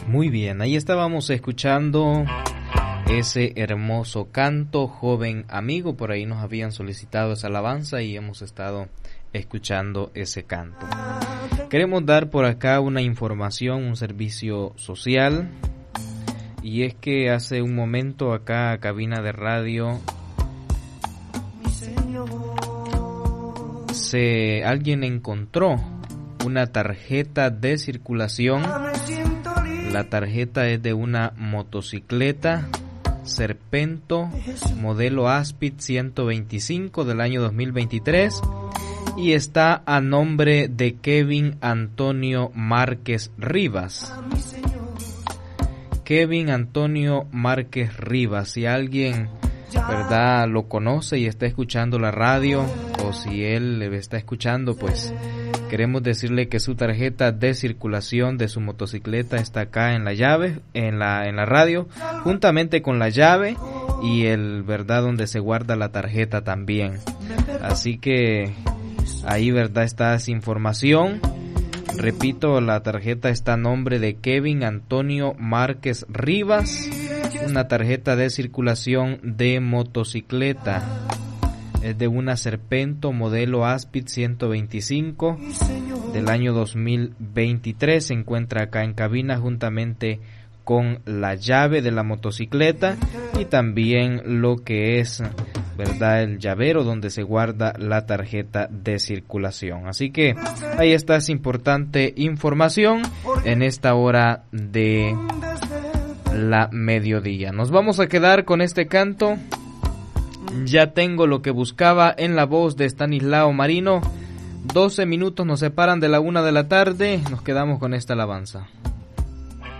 Muy bien, ahí estábamos escuchando ese hermoso canto, Joven Amigo. Por ahí nos habían solicitado esa alabanza y hemos estado escuchando ese canto. Queremos dar por acá una información, un servicio social, y es que hace un momento acá a cabina de radio alguien encontró una tarjeta de circulación. La tarjeta es de una motocicleta Serpento modelo Aspid 125 del año 2023 y está a nombre de Kevin Antonio Márquez Rivas. Kevin Antonio Márquez Rivas, si alguien, ¿verdad?, lo conoce y está escuchando la radio, o si él está escuchando, pues queremos decirle que su tarjeta de circulación de su motocicleta está acá en la llave, en la radio, juntamente con la llave y el, ¿verdad?, donde se guarda la tarjeta también. Así que ahí, ¿verdad?, está esa información. Repito, la tarjeta está a nombre de Kevin Antonio Márquez Rivas, una tarjeta de circulación de motocicleta. Es de una Serpento modelo Aspid 125 del año 2023. Se encuentra acá en cabina juntamente con la llave de la motocicleta y también lo que es, ¿verdad?, el llavero donde se guarda la tarjeta de circulación. Así que ahí está esa importante información en esta hora de la mediodía. Nos vamos a quedar con este canto. Ya tengo lo que buscaba, en la voz de Estanislao Marino. 12 minutos nos separan de la 1 de la tarde. Nos quedamos con esta alabanza.